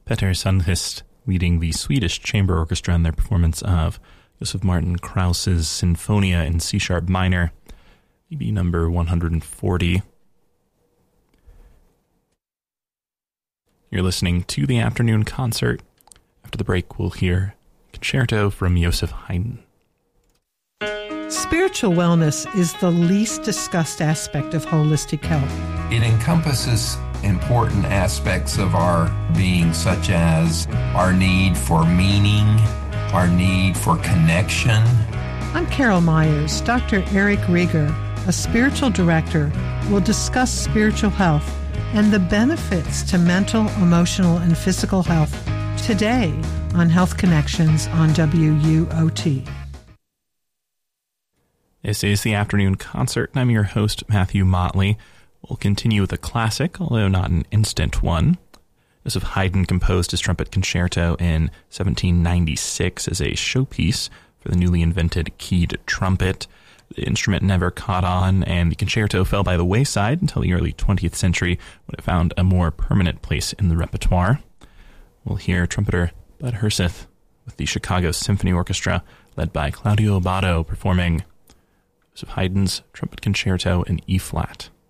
Peter Sundqvist leading the Swedish Chamber Orchestra in their performance of Joseph Martin Krauss's Sinfonia in C-sharp minor, EB number 140. You're listening to the afternoon concert. After the break, we'll hear Concerto from Joseph Haydn. Spiritual wellness is the least discussed aspect of holistic health. It encompasses important aspects of our being, such as our need for meaning, our need for connection. I'm Carol Myers. Dr. Eric Rieger, a spiritual director, will discuss spiritual health and the benefits to mental, emotional, and physical health today on Health Connections on WUOT. This is the afternoon concert, and I'm your host, Matthew Motley. We'll continue with a classic, although not an instant one. Joseph Haydn composed his trumpet concerto in 1796 as a showpiece for the newly invented keyed trumpet. The instrument never caught on, and the concerto fell by the wayside until the early 20th century when it found a more permanent place in the repertoire. We'll hear trumpeter Bud Herseth with the Chicago Symphony Orchestra, led by Claudio Abbado, performing Joseph Haydn's trumpet concerto in E-flat.